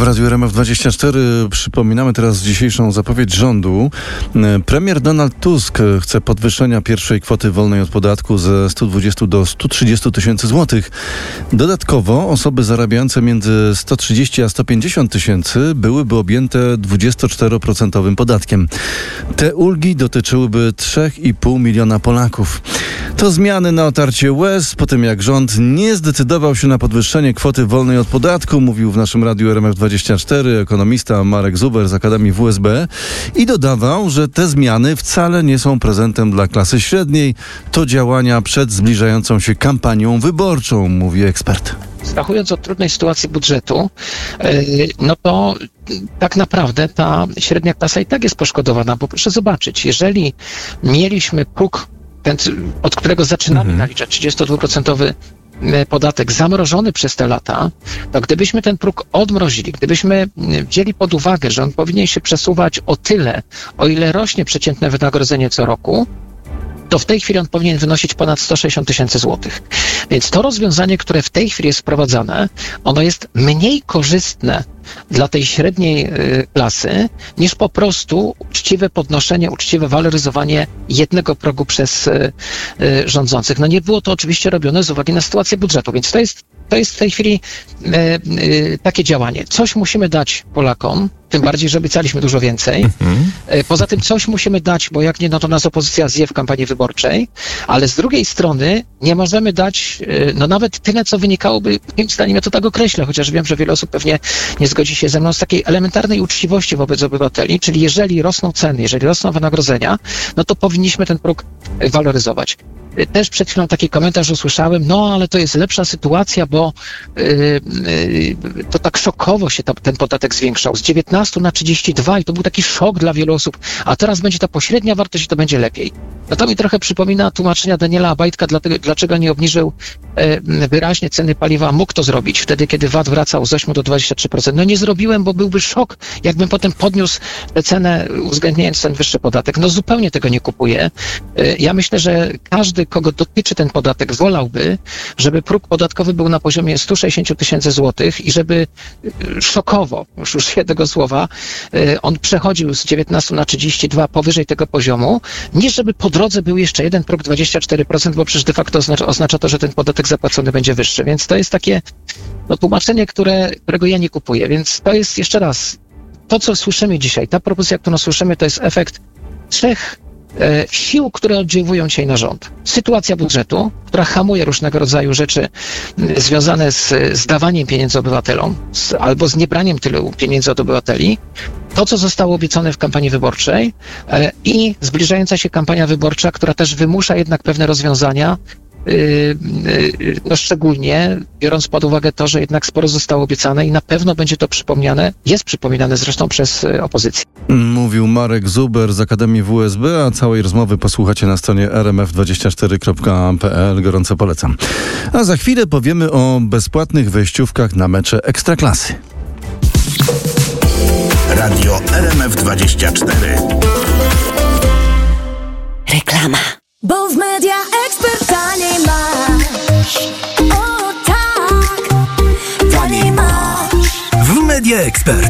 W Radiu RMF24 przypominamy teraz dzisiejszą zapowiedź rządu. Premier Donald Tusk chce podwyższenia pierwszej kwoty wolnej od podatku ze 120 do 130 tysięcy złotych. Dodatkowo osoby zarabiające między 130 a 150 tysięcy byłyby objęte 24% podatkiem. Te ulgi dotyczyłyby 3,5 miliona Polaków. To zmiany na otarcie łez po tym, jak rząd nie zdecydował się na podwyższenie kwoty wolnej od podatku, mówił w naszym Radiu RMF24 ekonomista Marek Zuber z Akademii WSB i dodawał, że te zmiany wcale nie są prezentem dla klasy średniej. To działania przed zbliżającą się kampanią wyborczą, mówi ekspert. Abstrahując od trudnej sytuacji budżetu, no to tak naprawdę ta średnia klasa i tak jest poszkodowana, bo proszę zobaczyć, jeżeli mieliśmy próg, ten, od którego zaczynamy naliczać 32% podatek zamrożony przez te lata, to gdybyśmy ten próg odmrozili, gdybyśmy wzięli pod uwagę, że on powinien się przesuwać o tyle, o ile rośnie przeciętne wynagrodzenie co roku, to w tej chwili on powinien wynosić ponad 160 tysięcy złotych. Więc to rozwiązanie, które w tej chwili jest wprowadzane, ono jest mniej korzystne dla tej średniej klasy, niż po prostu uczciwe podnoszenie, uczciwe waloryzowanie jednego progu przez rządzących. No nie było to oczywiście robione z uwagi na sytuację budżetu, więc to jest w tej chwili takie działanie. Coś musimy dać Polakom, tym bardziej, że obiecaliśmy dużo więcej. Poza tym coś musimy dać, bo jak nie, no to nas opozycja zje w kampanii wyborczej, ale z drugiej strony nie możemy dać no nawet tyle, co wynikałoby, moim zdaniem, ja to tak określę, chociaż wiem, że wiele osób pewnie nie zgodzi się ze mną, z takiej elementarnej uczciwości wobec obywateli, czyli jeżeli rosną ceny, jeżeli rosną wynagrodzenia, no to powinniśmy ten próg waloryzować. Też przed chwilą taki komentarz usłyszałem, no ale to jest lepsza sytuacja, bo to tak szokowo się ten podatek zwiększał z 19 na 32 i to był taki szok dla wielu osób, a teraz będzie ta pośrednia wartość i to będzie lepiej. No to mi trochę przypomina tłumaczenia Daniela Obajtka, dlaczego nie obniżył wyraźnie ceny paliwa. Mógł to zrobić wtedy, kiedy VAT wracał z 8 do 23%. No nie zrobiłem, bo byłby szok, jakbym potem podniósł tę cenę, uwzględniając ten wyższy podatek. No zupełnie tego nie kupuję. Ja myślę, że każdy, kogo dotyczy ten podatek, wolałby, żeby próg podatkowy był na poziomie 160 tysięcy złotych i żeby szokowo, już użyję tego słowa, on przechodził z 19 na 32 powyżej tego poziomu, niż żeby po drodze był jeszcze jeden próg 24%, bo przecież de facto oznacza to, że ten podatek zapłacony będzie wyższy. Więc to jest takie tłumaczenie, którego ja nie kupuję. Więc to jest jeszcze raz, to co słyszymy dzisiaj, ta propozycja, którą słyszymy, to jest efekt trzech sił, które oddziałują dzisiaj na rząd. Sytuacja budżetu, która hamuje różnego rodzaju rzeczy związane z dawaniem pieniędzy obywatelom albo z niebraniem tylu pieniędzy od obywateli. To, co zostało obiecane w kampanii wyborczej i zbliżająca się kampania wyborcza, która też wymusza jednak pewne rozwiązania, no szczególnie biorąc pod uwagę to, że jednak sporo zostało obiecane i na pewno będzie to przypominane, jest przypominane zresztą przez opozycję. Mówił Marek Zuber z Akademii WSB, a całej rozmowy posłuchacie na stronie rmf24.pl. Gorąco polecam. A za chwilę powiemy o bezpłatnych wejściówkach na mecze Ekstraklasy. Radio RMF24. Reklama. Bo w Media Expert taniej masz. O tak, taniej masz. W Media Expert